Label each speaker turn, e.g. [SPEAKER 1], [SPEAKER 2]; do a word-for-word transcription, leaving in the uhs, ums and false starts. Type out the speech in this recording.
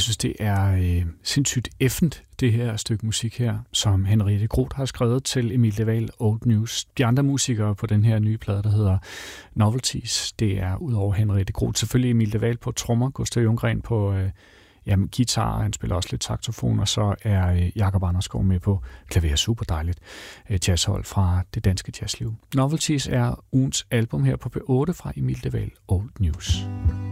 [SPEAKER 1] Jeg synes, det er øh, sindssygt effent, det her stykke musik her, som Henriette Groth har skrevet til Emil de Waal Old News. De andre musikere på den her nye plade, der hedder Novelties, det er udover Henriette Groth selvfølgelig Emil de Waal på trommer, Gustav Ljunggren på øh, jamen, guitar, han spiller også lidt saxofon, og så er øh, Jakob Andersgaard med på klaver, super dejligt øh, jazzhold fra det danske jazzliv. Novelties er ugens album her på P otte fra Emil de Waal Old News.